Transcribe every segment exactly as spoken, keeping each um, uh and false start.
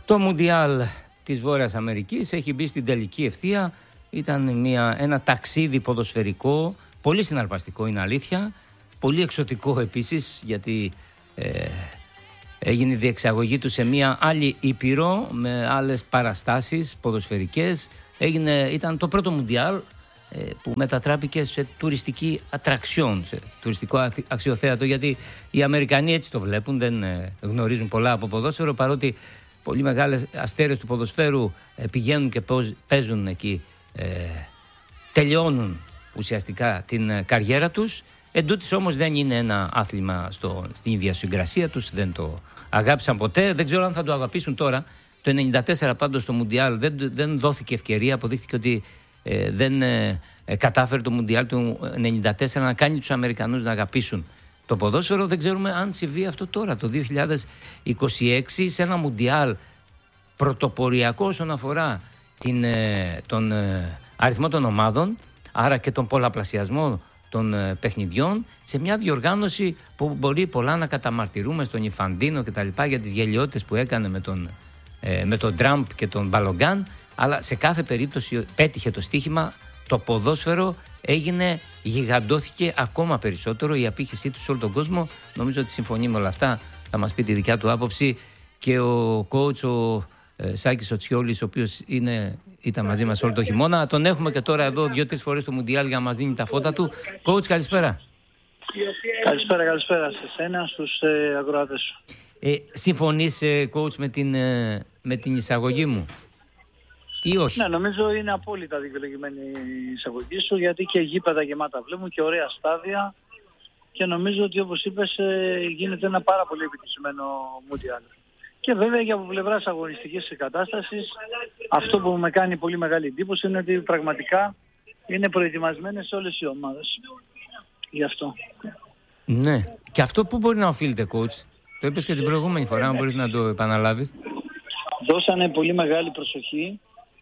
Το Μουντιάλ της Βόρειας Αμερικής έχει μπει στην τελική ευθεία. Ήταν μια, ένα ταξίδι ποδοσφαιρικό, πολύ συναρπαστικό είναι αλήθεια, πολύ εξωτικό επίσης, γιατί ε, έγινε η διεξαγωγή του σε μια άλλη ήπειρο με άλλες παραστάσεις ποδοσφαιρικές. Έγινε, ήταν το πρώτο Μουντιάλ ε, που μετατράπηκε σε τουριστική ατραξιόν, σε τουριστικό αξιοθέατο, γιατί οι Αμερικανοί έτσι το βλέπουν, δεν ε, γνωρίζουν πολλά από ποδόσφαιρο, παρότι πολύ μεγάλες αστέρες του ποδοσφαίρου ε, πηγαίνουν και παίζουν εκεί, ε, τελειώνουν ουσιαστικά την ε, καριέρα τους. Εν τούτης όμως δεν είναι ένα άθλημα στο, στην ιδιοσυγκρασία τους, δεν το αγάπησαν ποτέ, δεν ξέρω αν θα το αγαπήσουν τώρα. Το ενενήντα τέσσερα πάντως το Μουντιάλ δεν, δεν δόθηκε ευκαιρία, αποδείχθηκε ότι ε, δεν ε, ε, κατάφερε το Μουντιάλ του ενενήντα τέσσερα να κάνει τους Αμερικανούς να αγαπήσουν το ποδόσφαιρο. Δεν ξέρουμε αν συμβεί αυτό τώρα, το δύο χιλιάδες είκοσι έξι, σε ένα Μουντιάλ πρωτοποριακό όσον αφορά την, ε, τον ε, αριθμό των ομάδων, άρα και τον πολλαπλασιασμό των ε, παιχνιδιών, σε μια διοργάνωση που μπορεί πολλά να καταμαρτυρούμε στον Ιφαντίνο και τα λοιπά για τις γελιότητες που έκανε με τον, ε, με τον Τραμπ και τον Μπαλογκάν, αλλά σε κάθε περίπτωση πέτυχε το στοίχημα. Το ποδόσφαιρο έγινε, γιγαντώθηκε ακόμα περισσότερο, η απήχησή του σε όλο τον κόσμο. Νομίζω ότι συμφωνεί με όλα αυτά, θα μας πει τη δικιά του άποψη και ο coach, ο ε, Σάκης Οτσιόλης, ο οποίος είναι, ήταν μαζί μας όλο το χειμώνα. Τον έχουμε και τώρα εδώ δύο-τρεις φορές το Μουντιάλ για να μας δίνει τα φώτα του. Coach, καλησπέρα. Καλησπέρα, καλησπέρα σε εσένα, στους ε, ακροατές σου. Ε, συμφωνείς, ε, coach, με την, ε, με την εισαγωγή μου ή όχι? Ναι, νομίζω είναι απόλυτα δικαιολογημένη η εισαγωγή σου, γιατί και γήπεδα γεμάτα βλέπουμε και ωραία στάδια και νομίζω ότι, όπως είπες, ε, γίνεται ένα πάρα πολύ επιτυχημένο Μουντιάλ. Και βέβαια και από πλευράς αγωνιστικής κατάστασης, αυτό που με κάνει πολύ μεγάλη εντύπωση είναι ότι πραγματικά είναι προετοιμασμένες όλες οι ομάδες. Γι' αυτό. Ναι. Και αυτό πού μπορεί να οφείλεται, coach? Το είπες και την προηγούμενη φορά, αν μπορείς να το επαναλάβεις. Δώσανε πολύ μεγάλη προσοχή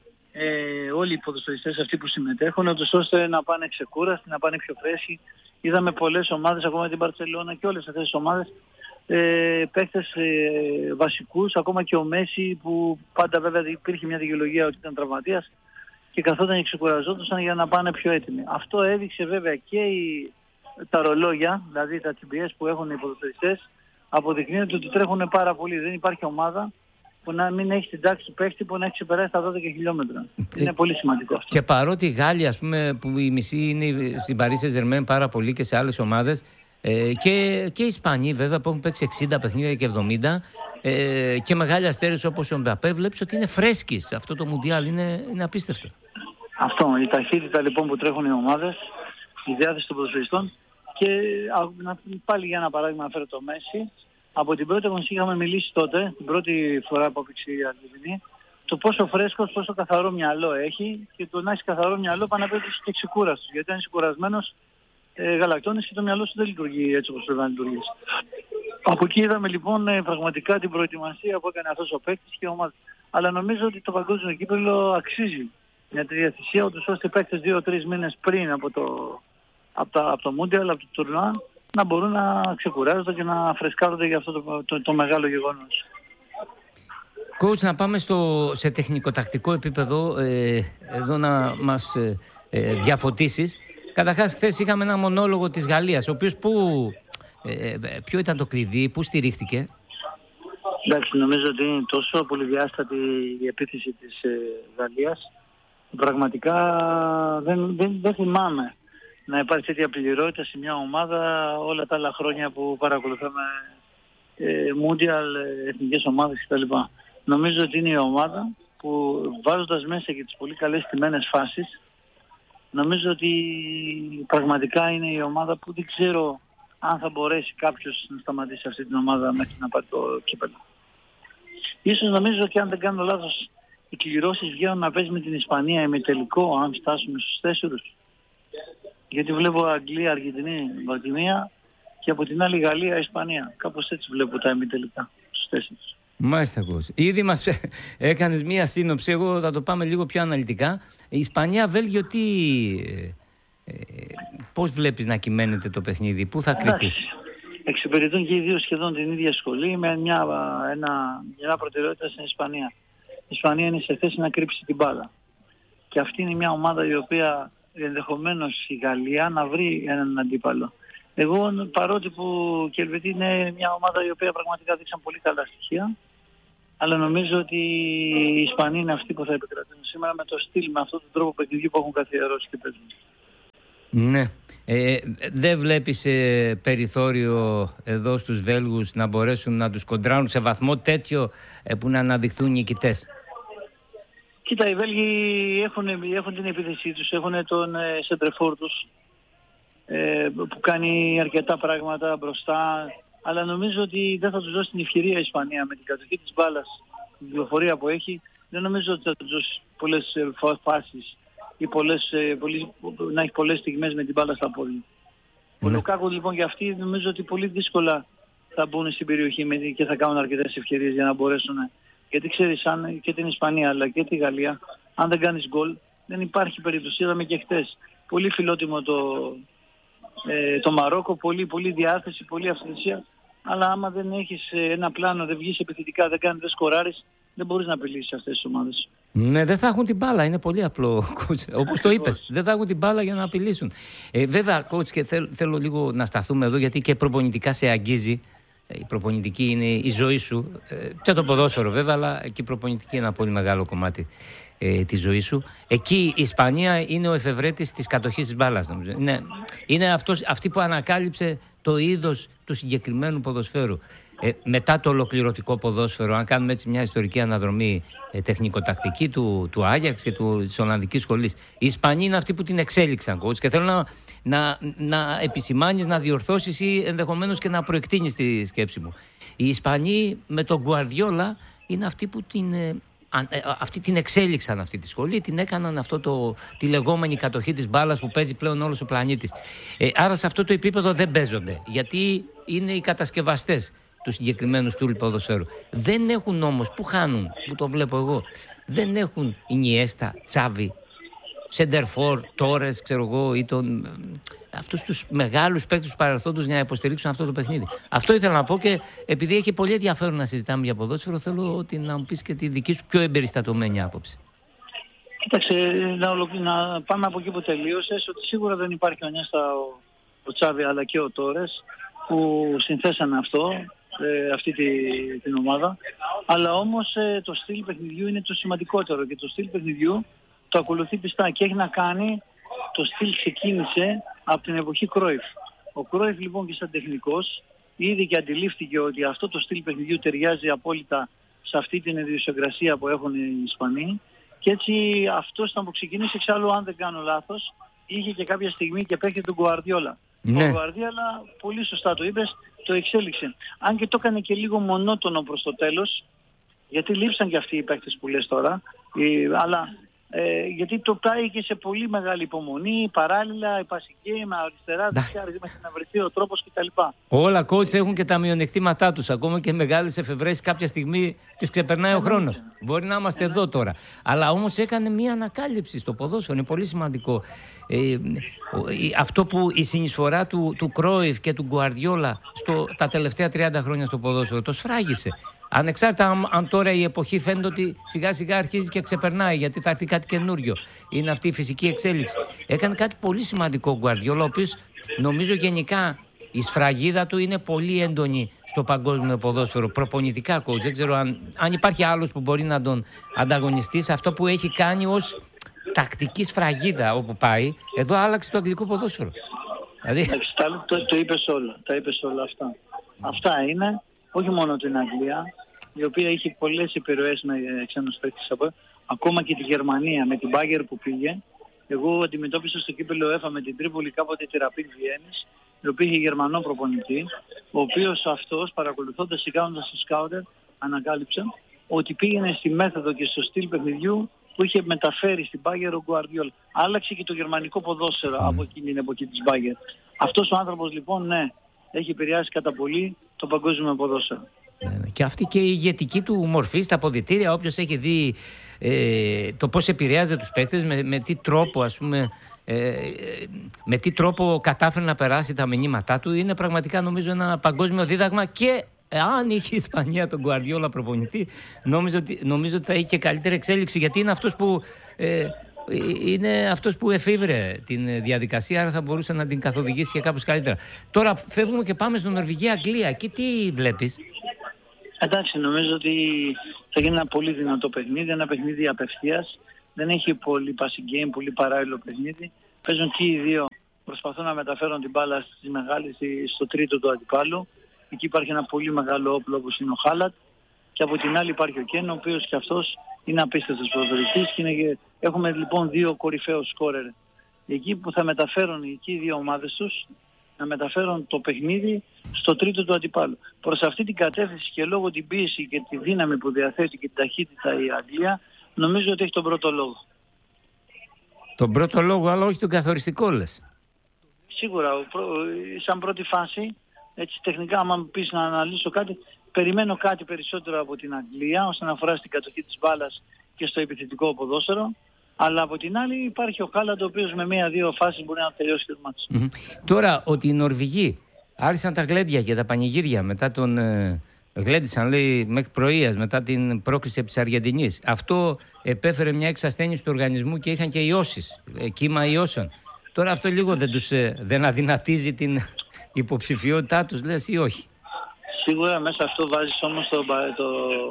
ε, όλοι οι ποδοσφαιριστές αυτοί που συμμετέχουν, ώστε να πάνε ξεκούραστοι, να πάνε πιο φρέσκοι. Είδαμε πολλές ομάδες, ακόμα την Μπαρσελόνα και όλες αυτές τις ομάδες, ε, παίκτες ε, βασικούς, ακόμα και ο Μέση, που πάντα βέβαια υπήρχε μια δικαιολογία ότι ήταν τραυματίας και καθόταν και ξεκουραζόντουσαν για να πάνε πιο έτοιμοι. Αυτό έδειξε βέβαια και η, τα ρολόγια, δηλαδή τα τζι πι ες που έχουν οι ποδοσφαιριστές, αποδεικνύεται ότι τρέχουν πάρα πολύ. Δεν υπάρχει ομάδα που να μην έχει την τάξη του παίχτη που να έχει ξεπεράσει τα δώδεκα χιλιόμετρα. Και είναι πολύ σημαντικό αυτό. Και παρότι οι Γάλλοι, ας πούμε, που η μισή είναι στην Paris Saint-Germain πάρα πολύ και σε άλλες ομάδες, ε, και, και οι Ισπανοί βέβαια που έχουν παίξει εξήντα παιχνίδια και εβδομήντα, ε, και μεγάλοι αστέρες όπως ο Μπαπέ, βλέπεις ότι είναι φρέσκοι. Αυτό το Μουντιάλ είναι, είναι απίστευτο. Αυτό, η ταχύτητα λοιπόν που τρέχουν οι ομάδες, η διάθεση των ποδοσφαιριστών. Και α, πάλι για ένα παράδειγμα να φέρω το Μέση. Από την πρώτη αγωνιστική είχαμε μιλήσει τότε, την πρώτη φορά που έπαιξε η Αργεντινή, το πόσο φρέσκος, πόσο καθαρό μυαλό έχει, και το να έχει καθαρό μυαλό πάνω απ' έτσι και ξεκούραστος. Γιατί αν είσαι κουρασμένος, ε, γαλακτώνεις και το μυαλό σου δεν λειτουργεί έτσι όπως πρέπει να λειτουργήσει. Από εκεί είδαμε λοιπόν ε, πραγματικά την προετοιμασία που έκανε αυτός ο παίκτης και η ομάδα. Αλλά νομίζω ότι το παγκόσμιο κύπελλο αξίζει μια τέτοια θυσία, ώστε οι παίκτες δύο-τρεις μήνες πριν από το, από τα, από το Mundial, από το τουρνουά, να μπορούν να ξεκουράζονται και να φρεσκάρονται για αυτό το, το, το μεγάλο γεγονός. Coach, να πάμε στο, σε τεχνικοτακτικό επίπεδο, ε, εδώ να μας ε, ε, διαφωτίσεις. Καταρχάς, χθες είχαμε ένα μονόλογο της Γαλλίας, ο οποίος που, ε, ποιο ήταν το κλειδί, πού στηρίχθηκε? Εντάξει, νομίζω ότι είναι τόσο πολυδιάστατη η επίθεση της ε, Γαλλίας. Πραγματικά δεν, δεν, δεν θυμάμαι να υπάρχει τέτοια πληρότητα σε μια ομάδα όλα τα άλλα χρόνια που παρακολουθάμε ε, Mundial, εθνικές ομάδες κτλ. Νομίζω ότι είναι η ομάδα που, βάζοντας μέσα και τις πολύ καλές τιμένες φάσεις, νομίζω ότι πραγματικά είναι η ομάδα που δεν ξέρω αν θα μπορέσει κάποιος να σταματήσει αυτή την ομάδα μέχρι να πάρει το κύπελλο. Ίσως νομίζω, και αν δεν κάνω λάθος, οι κληρώσεις βγαίνουν να παίζει με την Ισπανία ημιτελικό, αν φτάσουμε στους τέσσερους. Γιατί βλέπω Αγγλία, Αργεντινή, Βαλτιμία και από την άλλη Γαλλία, Ισπανία. Κάπως έτσι βλέπω τα ημιτελικά στους τέσσερις. Μάλιστα, Κώστα. Ήδη μας έκανες μία σύνοψη. Εγώ θα το πάμε λίγο πιο αναλυτικά. Η Ισπανία, Βέλγιο, τι... Ε, ε, πώς βλέπεις να κυμαίνεται το παιχνίδι, πού θα κρυθεί? Εξ, εξυπηρετούν και οι δύο σχεδόν την ίδια σχολή με μια, ένα, μια προτεραιότητα στην Ισπανία. Η Ισπανία είναι σε θέση να κρύψει την μπάλα. Και αυτή είναι μια ομάδα η οποία ενδεχομένως η Γαλλία να βρει έναν αντίπαλο. Εγώ παρότι που και η Ελβετία είναι μια ομάδα η οποία πραγματικά δείξαν πολύ καλά στοιχεία, αλλά νομίζω ότι οι Ισπανοί είναι αυτοί που θα επικρατούν σήμερα με το στυλ, με αυτόν τον τρόπο παιχνιδιού που έχουν καθιερώσει και παίζουν. Ναι. Ε, δεν βλέπεις ε, περιθώριο εδώ στους Βέλγους να μπορέσουν να τους κοντράρουν σε βαθμό τέτοιο ε, που να αναδειχθούν νικητές? Κοίτα, οι Βέλγοι έχουν, έχουν την επίθεσή τους, έχουν τον ε, σεντρεφόρ τους ε, που κάνει αρκετά πράγματα μπροστά, αλλά νομίζω ότι δεν θα τους δώσει την ευκαιρία η Ισπανία με την κατοχή της μπάλας, την πληροφορία που έχει. Δεν νομίζω ότι θα τους δώσει πολλές ε, φάσεις ή πολλές, ε, πολλές, να έχει πολλές στιγμές με την μπάλα στα πόδια. Mm. Ο Λουκάκου λοιπόν και αυτοί νομίζω ότι πολύ δύσκολα θα μπουν στην περιοχή και θα κάνουν αρκετές ευκαιρίες για να μπορέσουν. Γιατί ξέρεις, αν και την Ισπανία αλλά και τη Γαλλία, αν δεν κάνεις γκολ, δεν υπάρχει περίπτωση. Είδαμε και χτες. Πολύ φιλότιμο το, ε, το Μαρόκο, πολύ, πολύ διάθεση, πολύ αυθαιρεσία. Αλλά άμα δεν έχεις ένα πλάνο, δεν βγεις επιθετικά, δεν κάνεις, δεν σκοράρεις, δεν μπορείς να απειλήσεις αυτές τις ομάδες. Ναι, δεν θα έχουν την μπάλα. Είναι πολύ απλό, coach. Όπως το είπες, δεν θα έχουν την μπάλα για να απειλήσουν. Ε, βέβαια, coach, και θέλ, θέλω λίγο να σταθούμε εδώ, γιατί και προπονητικά σε αγγίζει. Η προπονητική είναι η ζωή σου. Ε, και το ποδόσφαιρο βέβαια, αλλά και η προπονητική είναι ένα πολύ μεγάλο κομμάτι ε, της ζωής σου. Εκεί η Ισπανία είναι ο εφευρέτης της κατοχής της μπάλας, νομίζω. Είναι, είναι αυτός, αυτή που ανακάλυψε το είδος του συγκεκριμένου ποδοσφαίρου. Ε, μετά το ολοκληρωτικό ποδόσφαιρο, αν κάνουμε έτσι μια ιστορική αναδρομή ε, τεχνικοτακτική του, του Άγιαξ και του, της Ολλανδικής σχολής, οι Ισπανοί είναι αυτοί που την εξέλιξαν, coach, και θέλω να, να, να επισημάνεις, να διορθώσεις ή ενδεχομένως και να προεκτείνεις τη σκέψη μου. Οι Ισπανοί με τον Γκουαρδιόλα είναι αυτοί που την, ε, ε, αυτοί την εξέλιξαν αυτή τη σχολή, την έκαναν αυτό το, τη λεγόμενη κατοχή της μπάλας που παίζει πλέον όλος ο πλανήτης. Ε, άρα σε αυτό το επίπεδο δεν παίζονται, γιατί είναι οι κατασκευαστές του συγκεκριμένου στυλ ποδοσφαίρου. Δεν έχουν όμως, που χάνουν, που το βλέπω εγώ, δεν έχουν Ινιέστα, Τσάβι, Σεντερφόρ, Τόρες, ξέρω εγώ, ή τον, αυτούς τους μεγάλους παίκτες του παρελθόντος για να υποστηρίξουν αυτό το παιχνίδι. Αυτό ήθελα να πω, και επειδή έχει πολύ ενδιαφέρον να συζητάμε για ποδόσφαιρο, θέλω ότι να μου πεις και τη δική σου πιο εμπεριστατωμένη άποψη. Κοίταξε, να, να πάμε από εκεί που τελείωσες, ότι σίγουρα δεν υπάρχει ο Ινιέστα, ο, ο Τσάβι αλλά και ο Τόρες που συνθέσανε αυτό. Ε, αυτή τη, την ομάδα, αλλά όμως ε, το στυλ παιχνιδιού είναι το σημαντικότερο και το στυλ παιχνιδιού το ακολουθεί πιστά και έχει να κάνει, το στυλ ξεκίνησε από την εποχή Κρόιφ. Ο Κρόιφ λοιπόν και σαν τεχνικός ήδη και αντιλήφθηκε ότι αυτό το στυλ παιχνιδιού ταιριάζει απόλυτα σε αυτή την ιδιοσυγκρασία που έχουν οι Ισπανοί, και έτσι αυτός ήταν που ξεκίνησε. Εξάλλου, αν δεν κάνω λάθος, είχε και κάποια στιγμή και παίχτη του Γκουαρδιόλα. Ναι. Ο Γκουαρδιόλα, πολύ σωστά το είπες, το εξέλιξε. Αν και το έκανε και λίγο μονότονο προς το τέλος, γιατί λείψαν και αυτοί οι παίκτες που λες τώρα, ε, αλλά ε, γιατί το πάει και σε πολύ μεγάλη υπομονή, παράλληλα, υπασική, με αριστερά, δεξιά, μέχρι να βρεθεί ο τρόπος κτλ. Όλα, coach, έχουν και τα μειονεκτήματά τους. Ακόμα και μεγάλες εφευρέσεις κάποια στιγμή τις ξεπερνάει ο χρόνος. Ναι. Μπορεί να είμαστε ναι. εδώ τώρα. Αλλά όμως έκανε μια ανακάλυψη στο ποδόσφαιρο. Είναι πολύ σημαντικό. Ε, αυτό που η συνεισφορά του, του Κρόιφ και του Γκουαρδιόλα στο, τα τελευταία τριάντα χρόνια στο ποδόσφαιρο το σφράγισε. Ανεξάρτητα αν, αν τώρα η εποχή φαίνεται ότι σιγά σιγά αρχίζει και ξεπερνάει, γιατί θα έρθει κάτι καινούριο. Είναι αυτή η φυσική εξέλιξη. Έκανε κάτι πολύ σημαντικό ο Γκουαρδιόλα, ο οποίος νομίζω γενικά η σφραγίδα του είναι πολύ έντονη στο παγκόσμιο ποδόσφαιρο. Προπονητικά, coach. Δεν ξέρω αν, αν υπάρχει άλλος που μπορεί να τον ανταγωνιστεί σε αυτό που έχει κάνει ως τακτική σφραγίδα όπου πάει. Εδώ άλλαξε το αγγλικό ποδόσφαιρο. Δηλαδή... Το, το είπες όλα. Τα είπες όλα αυτά. Αυτά είναι. Όχι μόνο την Αγγλία, η οποία είχε πολλές επιρροές με ξένους παίκτες, ακόμα και τη Γερμανία με την Μπάγερ που πήγε. Εγώ αντιμετώπισα στο κύπελλο ΕΦΑ με την Τρίπολη κάποτε τη Ραπίντ Βιέννης, η οποία είχε Γερμανό προπονητή, ο οποίος αυτός, παρακολουθώντας και κάνοντας το σκάουτερ, ανακάλυψε ότι πήγαινε στη μέθοδο και στο στυλ παιχνιδιού που είχε μεταφέρει στην Μπάγερ ο Γκουαρδιόλα. Άλλαξε και το γερμανικό ποδόσφαιρο mm. από εκείνη την εποχή της Μπάγερ. Αυτός ο άνθρωπος λοιπόν, ναι, έχει επηρεάσει κατά πολύ το παγκόσμιο ποδόσφαιρο. Και αυτή και η ηγετική του μορφή στα αποδυτήρια, όποιος έχει δει ε, το πώς επηρεάζει τους παίκτες, με, με τι τρόπο, ας πούμε, ε, με τι τρόπο κατάφερε να περάσει τα μηνύματά του. Είναι πραγματικά νομίζω ένα παγκόσμιο δίδαγμα και αν είχε η Ισπανία τον Γκουαρδιόλα προπονητή, νομίζω ότι, νομίζω ότι θα είχε και καλύτερη εξέλιξη, γιατί είναι αυτός που, ε, είναι αυτός που εφήβρε την διαδικασία, άρα θα μπορούσε να την καθοδηγήσει και κάπως καλύτερα. Τώρα φεύγουμε και πάμε στο Νορβηγία-Αγγλία. Εκεί τι βλέπεις? Εντάξει, νομίζω ότι θα γίνει ένα πολύ δυνατό παιχνίδι, ένα παιχνίδι απευθείας. Δεν έχει πολύ passing game, πολύ παράλληλο παιχνίδι. Παίζουν και οι δύο, προσπαθούν να μεταφέρουν την μπάλα στις μεγάλες, στο τρίτο του αντιπάλου. Εκεί υπάρχει ένα πολύ μεγάλο όπλο όπως είναι ο Χάλαντ. Και από την άλλη υπάρχει ο Κέν, ο οποίος και αυτός είναι απίστευτος ποδοσφαιριστής. Και έχουμε λοιπόν δύο κορυφαίους σκόρερ. Εκεί που θα μεταφέρουν εκεί οι δύο ομάδες τους, να μεταφέρουν το παιχνίδι στο τρίτο του αντιπάλου. Προς αυτή την κατεύθυνση και λόγω την πίεση και τη δύναμη που διαθέτει και την ταχύτητα η Αγγλία, νομίζω ότι έχει τον πρώτο λόγο. Τον πρώτο λόγο, αλλά όχι τον καθοριστικό, λες? Σίγουρα, σαν πρώτη φάση, έτσι τεχνικά, άμα μου πεις να αναλύσω κάτι, περιμένω κάτι περισσότερο από την Αγγλία όσον αφορά στην κατοχή της μπάλας και στο επιθετικό ποδόσφαιρο. Αλλά από την άλλη υπάρχει ο Χάλαντ, ο οποίος με μία-δύο φάσεις μπορεί να τελειώσει το μάτι. Mm-hmm. Τώρα ότι οι Νορβηγοί άρχισαν τα γλέντια και τα πανηγύρια μετά τον. Ε, γλέντισαν, λέει, μέχρι πρωίας μετά την πρόκριση επί της Αργεντινής. Αυτό επέφερε μια εξασθένιση του οργανισμού και είχαν και ιώσεις, ε, κύμα ιώσεων. Τώρα αυτό λίγο δεν τους ε, δεν αδυνατίζει την υποψηφιότητά τους, λες, ή όχι? Σίγουρα μέσα αυτό βάζεις όμως το, το,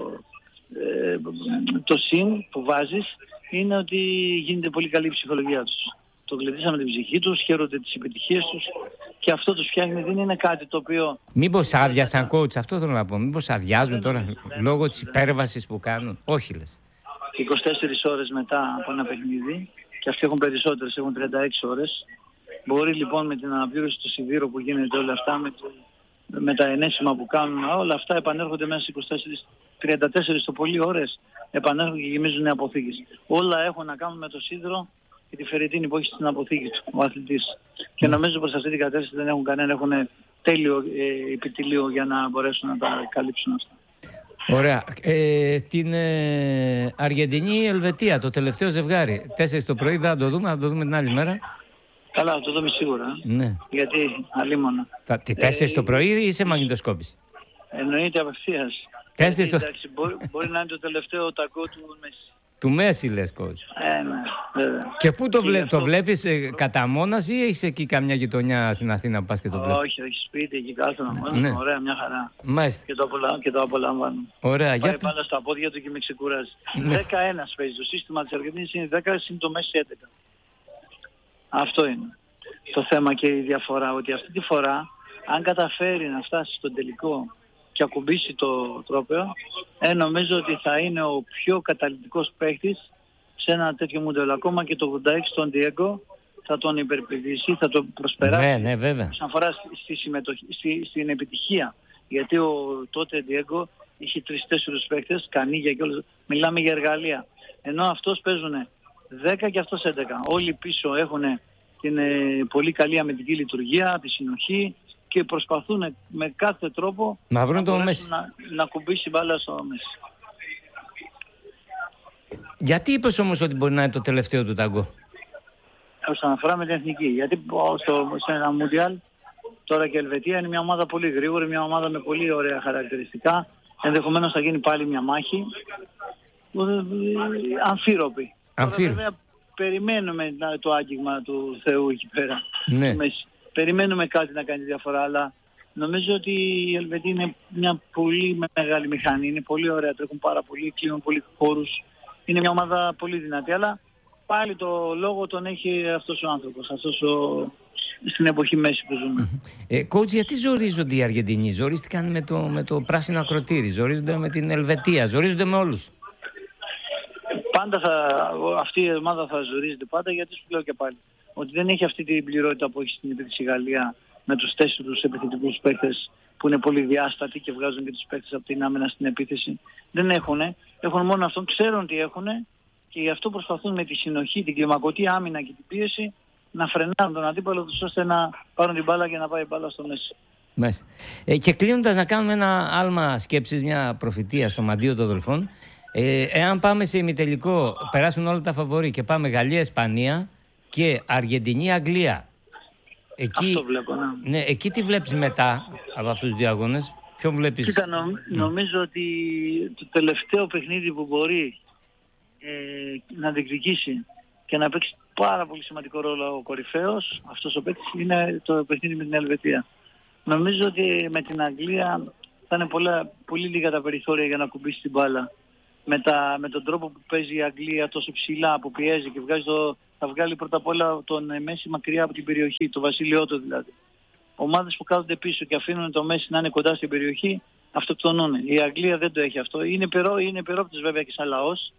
ε, το συν που βάζεις είναι ότι γίνεται πολύ καλή η ψυχολογία τους. Το γλεντήσαμε την ψυχή τους, χαίρονται τις επιτυχίες τους και αυτό τους φτιάχνει, δεν είναι κάτι το οποίο... Μήπως άδειασαν, coach, αυτό θέλω να πω, μήπως αδειάζουν τώρα δεν, λόγω δεν, της υπέρβασης που κάνουν? Όχι, λες? είκοσι τέσσερις ώρες μετά από ένα παιχνίδι, και αυτοί έχουν περισσότερες, έχουν τριάντα έξι ώρες. Μπορεί λοιπόν με την αναπλήρωση του σιδήρου που γίνεται όλα αυτά, με, το, με τα ενέσιμα που κάνουν, όλα αυτά επανέρχονται μέσα σε είκοσι τέσσερις, τριάντα τέσσερις το πολύ ώρες, επανέρχονται και γεμίζουν αποθήκες. Όλα έχουν να κάνουν με το σίδηρο και τη φερριτίνη που έχει στην αποθήκη του ο αθλητής. Και νομίζω προς αυτή την κατεύθυνση δεν έχουν κανένα, έχουν τέλειο ε, επιτελείο για να μπορέσουν να τα καλύψουν αυτά. Ωραία. Ε, την ε, Αργεντινή-Ελβετία, το τελευταίο ζευγάρι. Τέσσερις το πρωί, θα το δούμε, θα το δούμε την άλλη μέρα. Καλά, θα το δούμε σίγουρα. Ναι. Γιατί, αλίμονα. Τι τέσσερις το πρωί ή σε μαγνητοσκόπηση? Εννοείται απευθείας. Τέσσερις το... Εντάξει, μπορεί, μπορεί να είναι το τελευταίο ταγκό του Μέση. Του Μέση, λες, coach? Ε, ναι, βέβαια. Και πού το, βλέ... αυτό... το βλέπεις ε, κατά μόνας ή έχεις εκεί καμιά γειτονιά στην Αθήνα που πας και το βλέπεις? Όχι, όχι, σπίτι, εκεί κάθομαι μόνο. Ναι. Ωραία, μια χαρά. Μάλιστα. Και το, απολα... και το απολαμβάνω. Ωραία. Πάει για... πάντα στα πόδια του και με ξεκουράζει. Ναι. δεκαένα παίζει. Το σύστημα της Αργεντινής είναι δέκα, συν το Μέση έντεκα. Αυτό είναι το θέμα και η διαφορά. Ότι αυτή τη φορά, αν καταφέρει να φτάσει στον τελικό και ακουμπήσει το τρόπαιο, ε, νομίζω ότι θα είναι ο πιο καταλυτικός παίκτης σε ένα τέτοιο μοντέλο. Ακόμα και το ογδόντα έξι τον Diego θα τον υπερπηδήσει, θα τον προσπεράσει. Ναι, ναι, βέβαια. Σαν φορά στη συμμετοχή, στη, στην επιτυχία. Γιατί ο τότε Diego είχε τρεις-τέσσερις παίκτες, κανίγια και όλες. Μιλάμε για εργαλεία. Ενώ αυτός παίζουν δέκα και αυτός έντεκα. Όλοι πίσω έχουν την ε, πολύ καλή αμυντική λειτουργία, τη συνοχή, και προσπαθούν με κάθε τρόπο να βρουν το Μέση. Να, να κουμπίσει μπάλα στο Μέση. Γιατί είπες όμως ότι μπορεί να είναι το τελευταίο του ταγκό? Όσον αφορά με την εθνική. Γιατί στο, σε ένα Μουντιάλ τώρα και η Ελβετία είναι μια ομάδα πολύ γρήγορη, μια ομάδα με πολύ ωραία χαρακτηριστικά. Ενδεχομένως θα γίνει πάλι μια μάχη. Αμφίροπη. Αμφίροπη. Βέβαια περιμένουμε το άγγιγμα του Θεού εκεί πέρα. Ναι. Περιμένουμε κάτι να κάνει διαφορά, αλλά νομίζω ότι η Ελβετία είναι μια πολύ μεγάλη μηχανή. Είναι πολύ ωραία, τρέχουν πάρα πολύ, κλείνουν πολύ χώρους. Είναι μια ομάδα πολύ δυνατή, αλλά πάλι το λόγο τον έχει αυτός ο άνθρωπος, αυτός ο... στην εποχή Μέση που ζούμε. Ε, coach, γιατί ζορίζονται οι Αργεντινοί? Ζορίστηκαν με το, με το πράσινο ακροτήρι, ζορίζονται με την Ελβετία, ζορίζονται με όλους. Πάντα θα, αυτή η ομάδα θα ζορίζεται πάντα, γιατί σου λέω και πάλι ότι δεν έχει αυτή την πληρότητα που έχει στην επίθεση Γαλλία με τους τέσσερους επιθετικούς παίκτες που είναι πολύ διάστατοι και βγάζουν και τους παίκτες από την άμυνα στην επίθεση. Δεν έχουν. Έχουν μόνο αυτόν, ξέρουν τι έχουν και γι' αυτό προσπαθούν με τη συνοχή, την κλιμακωτή άμυνα και την πίεση να φρενάρουν τον αντίπαλο τους ώστε να πάρουν την μπάλα και να πάει η μπάλα στο Μέση. Μάλιστα. Ε, και κλείνοντας, να κάνουμε ένα άλμα σκέψης, μια προφητεία στο μαντίο των Δολφών. Ε, εάν πάμε σε ημιτελικό, περάσουν όλα τα φαβορί και πάμε Γαλλία-Ισπανία, και Αργεντινή-Αγγλία. Εκεί, Αυτό βλέπω, ναι. Ναι, εκεί τι βλέπεις μετά από αυτούς τους δύο αγώνες? Ποιον βλέπεις? Κοίτα, νο, νομίζω ότι το τελευταίο παιχνίδι που μπορεί ε, να διεκδικήσει και να παίξει πάρα πολύ σημαντικό ρόλο ο κορυφαίος, αυτός ο παίκτης, είναι το παιχνίδι με την Ελβετία. Νομίζω ότι με την Αγγλία θα είναι πολλά, πολύ λίγα τα περιθώρια για να κουμπίσει την μπάλα. Με, τα, με τον τρόπο που παίζει η Αγγλία τόσο ψηλά, που πιέζει και βγάζει το, θα βγάλει πρώτα απ' όλα τον Μέση μακριά από την περιοχή, το βασίλειό του δηλαδή. Ομάδες που κάθονται πίσω και αφήνουν το Μέση να είναι κοντά στην περιοχή, αυτοκτονούν. Η Αγγλία δεν το έχει αυτό. Είναι, περό, είναι περόπτης βέβαια και σαν λαός,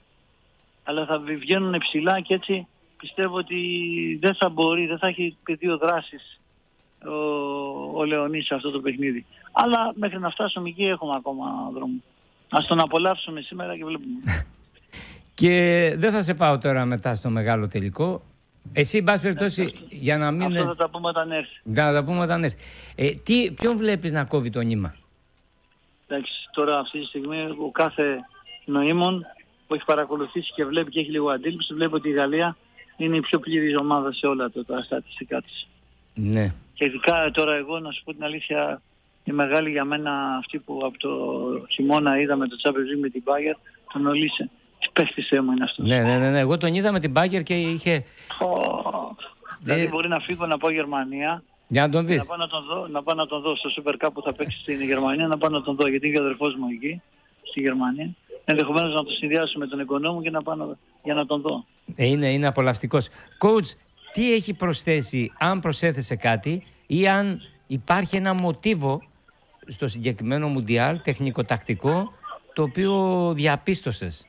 αλλά θα βγαίνουν ψηλά και έτσι πιστεύω ότι δεν θα μπορεί, δεν θα έχει πεδίο δράσης ο, ο Λεωνής σε αυτό το παιχνίδι. Αλλά μέχρι να φτάσουμε εκεί έχουμε ακόμα δρόμο. Ας τον απολαύσουμε σήμερα και βλέπουμε. Και δεν θα σε πάω τώρα μετά στο μεγάλο τελικό. Εσύ, εν πάση περιπτώσει, για να μην... Αυτό θα τα πούμε όταν έρθει. Θα τα πούμε όταν έρθει. Ε, τι, ποιον βλέπεις να κόβει το νήμα? Εντάξει, τώρα αυτή τη στιγμή ο κάθε νοήμων που έχει παρακολουθήσει και βλέπει και έχει λίγο αντίληψη, βλέπει ότι η Γαλλία είναι η πιο πλήρης ομάδα σε όλα τα, τα στατιστικά της. Ναι. Και ειδικά τώρα εγώ, να σου πω την αλήθεια, η μεγάλη για μένα αυτή που από το χειμώνα είδαμε το Champions League με την Bayern, τον Ολίσε. Τι παίχτησέ μου είναι αυτό. Ναι, ναι, ναι, ναι. Εγώ τον είδα με την Bayern και είχε... Oh, δηλαδή μπορεί να φύγω να πάω Γερμανία. Για να τον δεις. Να πάω να τον δω, να πάω να τον δω στο Super Cup που θα παίξει στην Γερμανία, να πάω να τον δω, γιατί είναι και ο αδερφός μου εκεί, στη Γερμανία. Ενδεχομένως να το συνδυάσω με τον εγγονό μου και να πάω να, για να τον δω. Ε, είναι, είναι απολαυστικός. Coach, τι έχει προσθέσει, αν προσέθεσε κάτι ή αν υπάρχει ένα μοτίβο στο συγκεκριμένο Μουντιάλ, τεχνικο-τακτικό, το οποίο διαπίστωσες?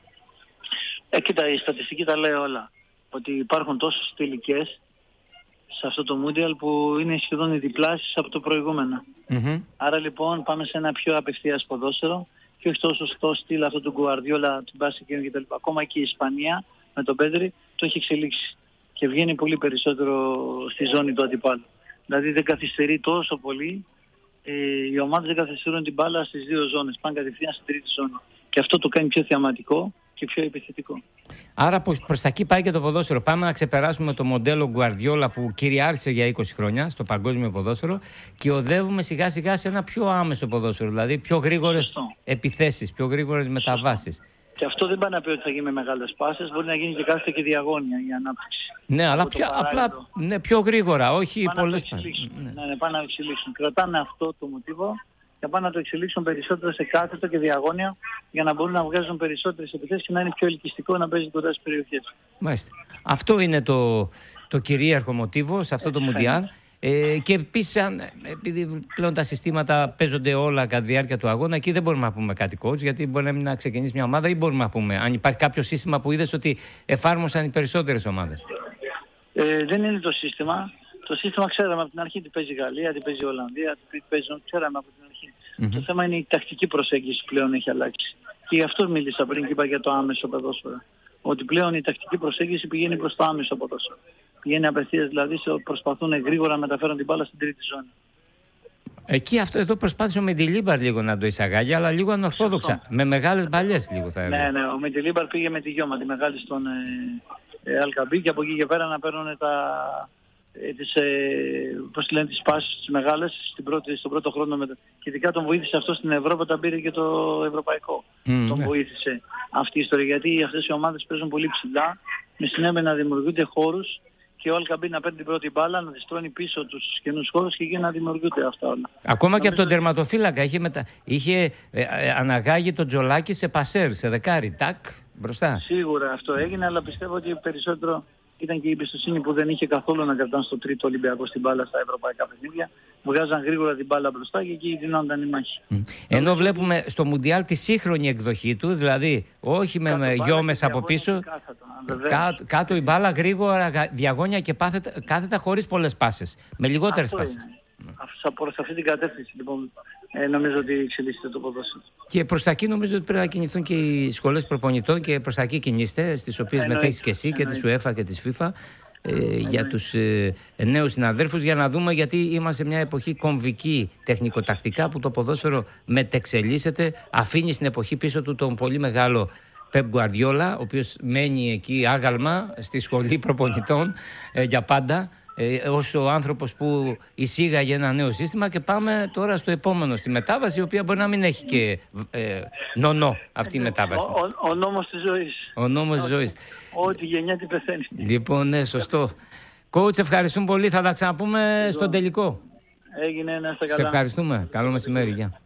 Ε, κοίτα, η στατιστική τα λέει όλα. Ότι υπάρχουν τόσες τελικές σε αυτό το Μουντιάλ που είναι σχεδόν οι διπλάσεις από το προηγούμενο. Mm-hmm. Άρα λοιπόν πάμε σε ένα πιο απευθείας ποδόσφαιρο και όχι τόσο στο στυλ αυτό του Γκουαρδιόλα, του Μπάσικεν κτλ. Ακόμα και η Ισπανία με τον Πέντρη το έχει εξελίξει και βγαίνει πολύ περισσότερο στη ζώνη του αντιπάλου. Δηλαδή δεν καθυστερεί τόσο πολύ, ε, οι ομάδες δεν καθυστερούν την μπάλα στις δύο ζώνες, πάνε κατευθείαν στην τρίτη ζώνη. Και αυτό το κάνει πιο θεαματικό και πιο επιθετικό. Άρα προς τα εκεί πάει και το ποδόσφαιρο. Πάμε να ξεπεράσουμε το μοντέλο Γκουαρδιόλα που κυριάρχησε για είκοσι χρόνια στο παγκόσμιο ποδόσφαιρο και οδεύουμε σιγά σιγά σε ένα πιο άμεσο ποδόσφαιρο. Δηλαδή πιο γρήγορες επιθέσεις, πιο γρήγορες μεταβάσεις. Και αυτό δεν πάει να πει ότι θα γίνει με μεγάλες πάσες, μπορεί να γίνει και κάθετα και διαγώνια η ανάπτυξη. Ναι, αλλά πιο, απλά ναι, πιο γρήγορα, όχι πολλές πάσες. Ναι, ναι, πάνε να εξελίξουν. Κρατάνε αυτό το μοτίβο και πάνε να το εξελίξουν περισσότερο σε κάθετο και διαγώνια για να μπορούν να βγάζουν περισσότερες επιθέσεις και να είναι πιο ελκυστικό να παίζει κοντά στις περιοχές. Μάλιστα. Αυτό είναι το, το κυρίαρχο μοτίβο σε αυτό Έτσι, το Μουντιάλ. Ε, και επίσης, επειδή πλέον τα συστήματα παίζονται όλα κατά τη διάρκεια του αγώνα, εκεί δεν μπορούμε να πούμε κάτι coach, γιατί μπορεί να μην να ξεκινήσει μια ομάδα ή μπορούμε να πούμε αν υπάρχει κάποιο σύστημα που είδες ότι εφάρμοσαν οι περισσότερες ομάδες. Ε, δεν είναι το σύστημα. Το σύστημα ξέραμε από την αρχή τι παίζει η Γαλλία, τι παίζει η Ολλανδία, τι παίζει, ξέραμε από την αρχή. Mm-hmm. Το θέμα είναι η τακτική προσέγγιση που πλέον έχει αλλάξει. Και γι' αυτό μίλησα πριν και είπα για το άμεσο ποδόσφαιρο. Ότι πλέον η τακτική προσέγγιση πηγαίνει προς το άμεσο ποδόσφαιρο. Πηγαίνει απευθείας, δηλαδή προσπαθούν γρήγορα να μεταφέρουν την μπάλα στην τρίτη ζώνη. Εκεί αυτό εδώ προσπάθησε ο Μεντιλίμπαρ λίγο να το εισαγάγει, αλλά λίγο ανορθόδοξα. Με μεγάλες μπαλιές λίγο θα έλεγα. Ναι, ναι, ο Μεντιλίμπαρ πήγε με τη Γιώμα, τη μεγάλη στον ε, ε, Αλκαμπή και από εκεί και πέρα να παίρνουν τα. Ε, τις, ε, πώς λένε, τις πάσεις τις μεγάλες στην πρώτη, στον πρώτο χρόνο με, και ειδικά τον βοήθησε αυτό στην Ευρώπη όταν πήρε και το ευρωπαϊκό. Mm, τον ναι. βοήθησε αυτή η ιστορία, γιατί αυτές οι ομάδες παίζουν πολύ ψηλά, με συνέπεια να δημιουργούνται χώρους και ο Αλκαμπή να παίρνει την πρώτη μπάλα, να τη τρώνει πίσω τους καινούς χώρους και εκεί να δημιουργούνται αυτά όλα. Ακόμα Νομίζω... και από τον τερματοφύλακα είχε, μετα... είχε ε, ε, αναγάγει τον Τζολάκη σε πασέρ, σε δεκάρι, τάκ, μπροστά. Σίγουρα αυτό έγινε, αλλά πιστεύω ότι περισσότερο ήταν και η εμπιστοσύνη που δεν είχε καθόλου να κρατάνε στο τρίτο Ολυμπιακό στην μπάλα στα ευρωπαϊκά παιχνίδια. Βγάζαν γρήγορα την μπάλα μπροστά και εκεί δίνονταν η μάχη. Mm. Ενώ βλέπουμε στο Μουντιάλ τη σύγχρονη εκδοχή του, δηλαδή όχι με, με γιόμες από πίσω, κάτω, κάτω η μπάλα γρήγορα, διαγώνια και πάθετα, κάθετα χωρίς πολλές πάσες, με λιγότερες πάσες. Προς αυτή την κατεύθυνση λοιπόν ε, νομίζω ότι εξελίσσεται το ποδόσφαιρο. Και προς τα εκεί νομίζω ότι πρέπει να κινηθούν και οι σχολές προπονητών και προς τα εκεί κινείστε, στις οποίες μετέχεις και εσύ και της UEFA και της FIFA ε, για τους ε, νέους συναδέλφους, για να δούμε, γιατί είμαστε σε μια εποχή κομβική τεχνικοτακτικά που το ποδόσφαιρο μετεξελίσσεται, αφήνει στην εποχή πίσω του τον πολύ μεγάλο Πεπ Γκουαρδιόλα, ο οποίος μένει εκεί άγαλμα στη σχολή προπονητών ε, για πάντα, ε, ως ο άνθρωπος που εισήγαγε ένα νέο σύστημα, και πάμε τώρα στο επόμενο, στη μετάβαση, η οποία μπορεί να μην έχει και ε, νονό αυτή η μετάβαση. Ο, ο, ο νόμος της ζωής. Ο νόμος της ζωής. Ό,τι γεννιά τι πεθαίνει. Λοιπόν, ναι, σωστό. Coach, ευχαριστούμε πολύ. Θα τα ξαναπούμε στον τελικό. Έγινε, να είστε καλά. Σε ευχαριστούμε. Καλό μεσημέρι. Γεια.